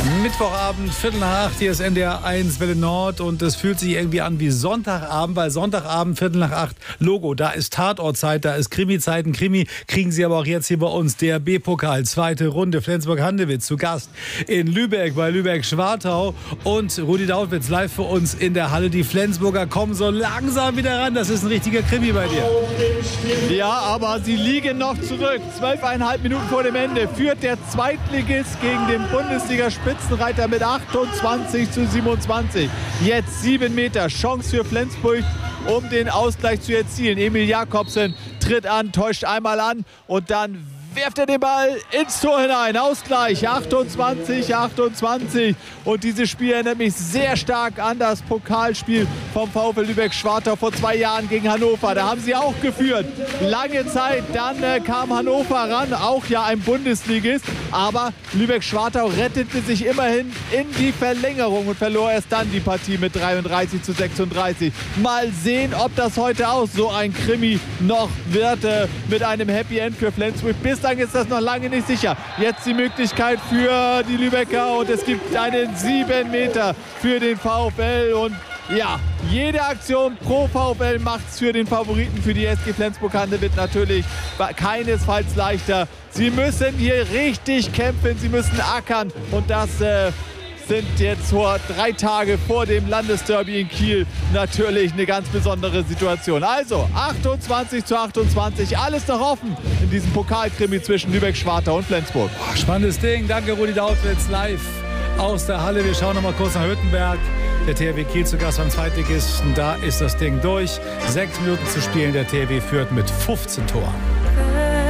Mittwochabend, 7:45, hier ist NDR 1 Welle Nord und es fühlt sich irgendwie an wie Sonntagabend, weil Sonntagabend, 7:45, Logo, da ist Tatortzeit, da ist Krimi-Zeiten, Krimi kriegen Sie aber auch jetzt hier bei uns, DRB-Pokal, zweite Runde, Flensburg-Handewitt zu Gast in Lübeck, bei Lübeck-Schwartau und Rudi Dautwitz live für uns in der Halle. Die Flensburger kommen so langsam wieder ran, das ist ein richtiger Krimi bei dir. Ja, aber sie liegen noch zurück, 12,5 Minuten vor dem Ende, führt der Zweitligist gegen den Bundesliga-Spitzenreiter mit 28:27. Jetzt 7 Meter, Chance für Flensburg, um den Ausgleich zu erzielen. Emil Jakobsen tritt an, täuscht einmal an und dann werft er den Ball ins Tor hinein. Ausgleich, 28:28. Und dieses Spiel erinnert mich sehr stark an das Pokalspiel vom VfL Lübeck-Schwartau vor 2 Jahren gegen Hannover. Da haben sie auch geführt. Lange Zeit, dann kam Hannover ran, auch ja ein Bundesligist. Aber Lübeck-Schwartau rettete sich immerhin in die Verlängerung und verlor erst dann die Partie mit 33:36. Mal sehen, ob das heute auch so ein Krimi noch wird mit einem Happy End für Flensburg. Bislang ist das noch lange nicht sicher. Jetzt die Möglichkeit für die Lübecker und es gibt einen 7 Meter für den VfL und ja, jede Aktion pro VfL macht es für den Favoriten, für die SG Flensburg-Handewitt natürlich keinesfalls leichter. Sie müssen hier richtig kämpfen, sie müssen ackern und das sind jetzt 3 Tage vor dem Landesderby in Kiel natürlich eine ganz besondere Situation. Also 28:28, alles noch offen in diesem Pokalkrimi zwischen Lübeck-Schwartau und Flensburg. Spannendes Ding, danke Rudi Dautwitz live aus der Halle. Wir schauen noch mal kurz nach Hüttenberg. Der THW Kiel zu Gast beim Zweitligisten, da ist das Ding durch. 6 Minuten zu spielen, der THW führt mit 15 Toren.